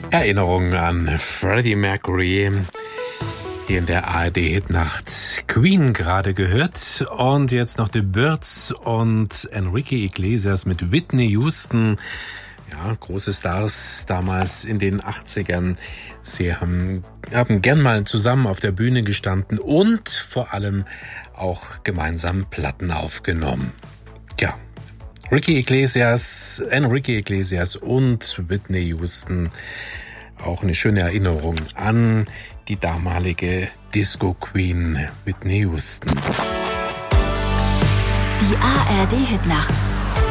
Erinnerung an Freddie Mercury hier in der ARD-Hitnacht. Queen gerade gehört und jetzt noch The Byrds und Enrique Iglesias mit Whitney Houston. Ja, große Stars damals in den 80ern. Sie haben gern mal zusammen auf der Bühne gestanden und vor allem auch gemeinsam Platten aufgenommen. Tja, Enrique Iglesias und Whitney Houston. Auch eine schöne Erinnerung an die damalige Disco-Queen Whitney Houston. Die ARD-Hitnacht.